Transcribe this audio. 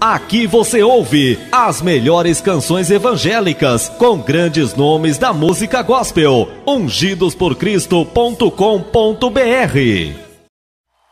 Aqui você ouve as melhores canções evangélicas com grandes nomes da música gospel. Ungidosporcristo.com.br.